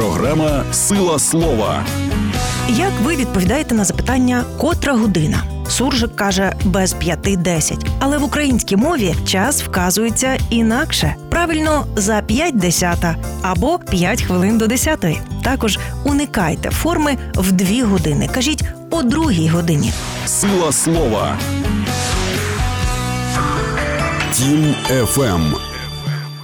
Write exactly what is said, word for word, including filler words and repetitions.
Програма «Сила слова». Як ви відповідаєте на запитання «котра година»? Суржик каже без п'яти десять. Але в українській мові час вказується інакше. Правильно, за п'ять десята або п'ять хвилин до десятої. Також уникайте форми в дві години. Кажіть о другій годині. Сила слова. Тім еф ем.